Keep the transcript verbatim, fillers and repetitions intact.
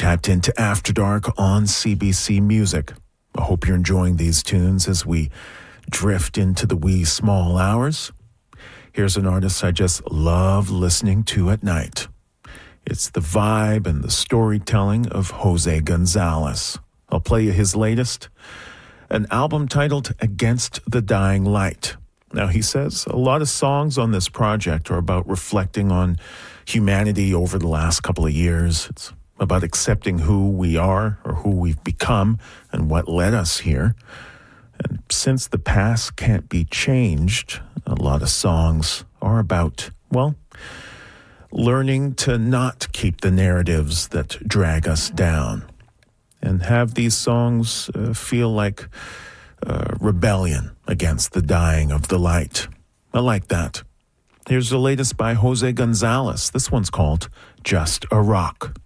tapped into After Dark on C B C Music. I hope you're enjoying these tunes as we drift into the wee small hours. Here's an artist I just love listening to at night. It's the vibe and the storytelling of Jose Gonzalez. I'll play you his latest, an album titled Against the Dying Light. Now, he says a lot of songs on this project are about reflecting on humanity over the last couple of years. It's about accepting who we are or who we've become and what led us here. And since the past can't be changed, a lot of songs are about, well, learning to not keep the narratives that drag us down and have these songs uh, feel like uh, rebellion against the dying of the light. I like that. Here's the latest by Jose Gonzalez. This one's called Just a Rock.